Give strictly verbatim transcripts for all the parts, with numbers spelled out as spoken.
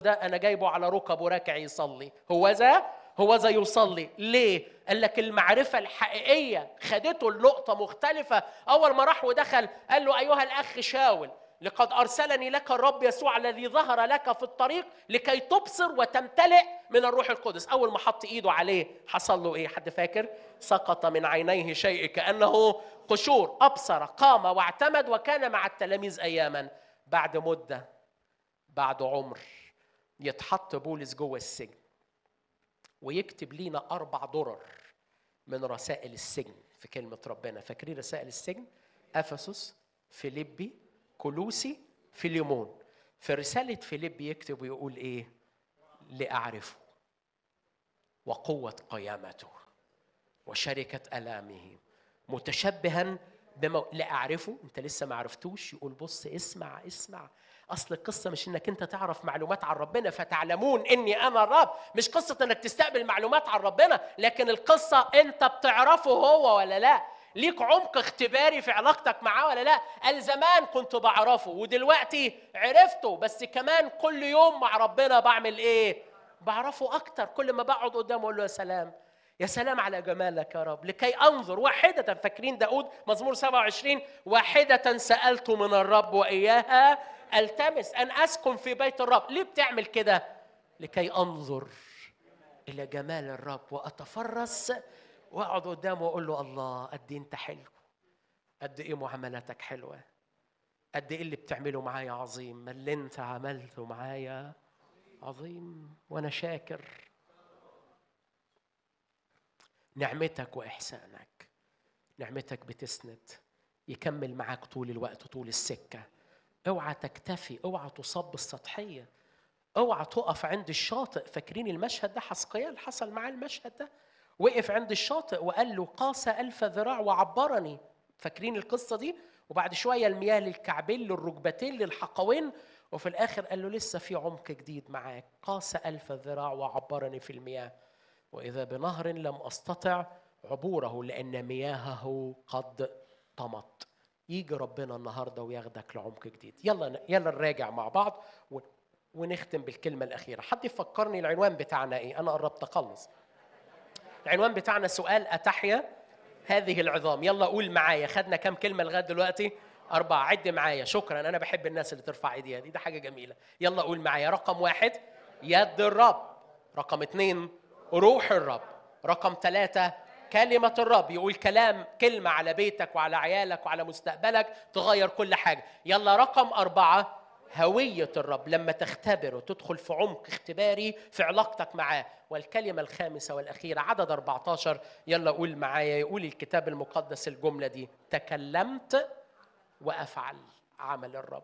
ده أنا جايبه على ركبه راكع يصلي. هو ذا هو ذا يصلي. ليه؟ قال لك المعرفة الحقيقية خدته لنقطة مختلفة. أول ما راح ودخل قال له أيها الأخ شاول، لقد أرسلني لك الرب يسوع الذي ظهر لك في الطريق لكي تبصر وتمتلئ من الروح القدس. أول ما حط إيده عليه حصل له إيه؟ حد فاكر؟ سقط من عينيه شيء كأنه قشور، أبصر، قام واعتمد وكان مع التلاميذ أياما. بعد مدة، بعد عمر، يتحط بولس جوه السجن ويكتب لينا أربع درر من رسائل السجن في كلمة ربنا. فاكرين رسائل السجن؟ أفسس، فيليبي، كولوسي، فيليمون. في رسالة فيليبي يكتب ويقول إيه؟ لأعرفه وقوة قيامته وشركة ألامه متشبها بمو... لأعرفه. أنت لسه ما عرفتوش؟ يقول بص اسمع اسمع. أصل القصة مش إنك أنت تعرف معلومات عن ربنا فتعلمون إني أنا الرب. مش قصة إنك تستقبل معلومات عن ربنا، لكن القصة أنت بتعرفه هو ولا لا؟ ليك عمق اختباري في علاقتك معاه ولا لا؟ قال زمان كنت بعرفه ودلوقتي عرفته، بس كمان كل يوم مع ربنا بعمل إيه؟ بعرفه أكتر. كل ما بقعد قدامه أقول له يا سلام يا سلام على جمالك يا رب، لكي أنظر واحدة. فاكرين داود مزمور سبعة وعشرين؟ واحدة سألت من الرب وإياها التمس أن أسكن في بيت الرب. ليه بتعمل كده؟ لكي أنظر إلى جمال الرب وأتفرس وأقعد قدامه وأقول له الله قد إيه أنت حلو، قد إيه معاملاتك حلوة، قد إيه اللي بتعمله معايا عظيم. ما اللي أنت عملته معايا عظيم وأنا شاكر. نعمتك وإحسانك، نعمتك بتسند، يكمل معاك طول الوقت طول السكة. اوعى تكتفي، اوعى تصاب بالسطحية، اوعى تقف عند الشاطئ. فاكرين المشهد ده؟ حسقيال حصل معاه المشهد ده، وقف عند الشاطئ وقال له قاس ألف ذراع وعبرني. فاكرين القصة دي؟ وبعد شوية المياه للكعبين للركبتين للحقوين، وفي الآخر قال له لسه في عمق جديد معاك. قاس ألف ذراع وعبرني في المياه، وإذا بنهر لم أستطع عبوره لأن مياهه قد طمت. يجي ربنا النهاردة وياخدك لعمق جديد. يلا يلا نراجع مع بعض ونختم بالكلمة الأخيرة. حد يفكرني العنوان بتاعنا إيه؟ أنا قربت أخلص. العنوان بتاعنا سؤال أتحيا هذه العظام. يلا قول معايا. خدنا كم كلمة لغاية دلوقتي؟ أربعة. عد معايا. شكرا، أنا بحب الناس اللي ترفع إيديها دي، ده حاجة جميلة. يلا قول معايا. رقم واحد يد الرب، رقم اثنين روح الرب، رقم ثلاثة كلمة الرب. يقول كلام كلمة على بيتك وعلى عيالك وعلى مستقبلك تغير كل حاجة. يلا رقم أربعة هوية الرب، لما تختبر وتدخل في عمق اختباري في علاقتك معاه. والكلمة الخامسة والأخيرة عدد أربعة عشر. يلا قول معايا. يقول الكتاب المقدس الجملة دي: تكلمت وأفعل عمل الرب.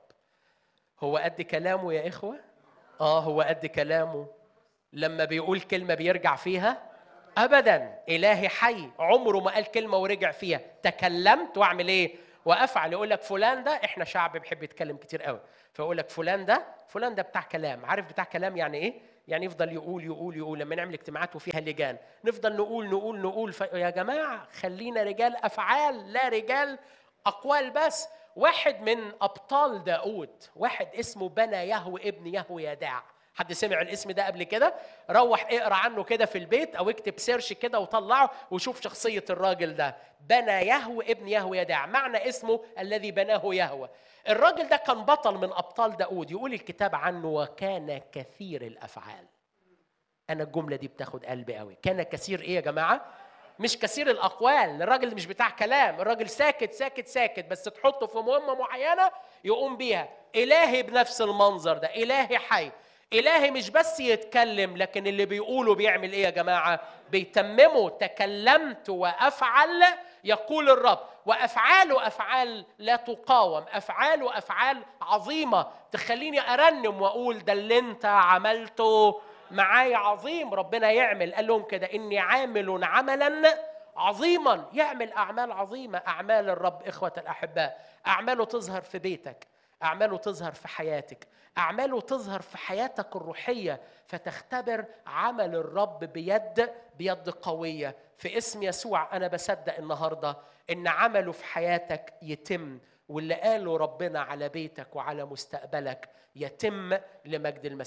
هو قد كلامه يا إخوة؟ آه هو قد كلامه. لما بيقول كلمة بيرجع فيها؟ أبداً. إلهي حي عمره ما قال كلمة ورجع فيها. تكلمت وأعمل إيه؟ وأفعل. يقول لك فلان ده، إحنا شعب بيحب يتكلم كتير قوي، فيقول لك فلان ده فلان ده بتاع كلام. عارف بتاع كلام يعني إيه؟ يعني يفضل يقول يقول يقول. لما نعمل اجتماعات وفيها لجان نفضل نقول نقول نقول. يا جماعة خلينا رجال أفعال لا رجال أقوال بس. واحد من أبطال داود، واحد اسمه بنى يهو ابن يهو يداع. حد سمع الاسم ده قبل كده؟ روح اقرا عنه كده في البيت او اكتب سيرش كده وطلعه وشوف شخصية الراجل ده. بنى يهو ابن يهو يداع، معنى اسمه الذي بناه يهوه. الراجل ده كان بطل من أبطال داود. يقول الكتاب عنه وكان كثير الأفعال. أنا الجملة دي بتاخد قلبي قوي. كان كثير إيه يا جماعة؟ مش كثير الأقوال. الراجل مش بتاع كلام، الراجل ساكت ساكت ساكت، بس تحطه في مهمة معينة يقوم بيها. إلهي بنفس المنظر ده، إلهي حي. إلهي مش بس يتكلم، لكن اللي بيقوله بيعمل إيه يا جماعة؟ بيتممه. تكلمت وأفعل يقول الرب. وأفعاله أفعال لا تقاوم، أفعاله أفعال عظيمة تخليني أرنم وأقول ده اللي أنت عملته معايا عظيم. ربنا يعمل، قال لهم كده إني عامل عملا عظيما. يعمل أعمال عظيمة. أعمال الرب إخوة الأحباء، أعماله تظهر في بيتك، أعماله تظهر في حياتك، أعماله تظهر في حياتك الروحية، فتختبر عمل الرب بيد بيد قوية. في اسم يسوع أنا بصدق النهاردة إن عمله في حياتك يتم، واللي قاله ربنا على بيتك وعلى مستقبلك يتم لمجد المسيح.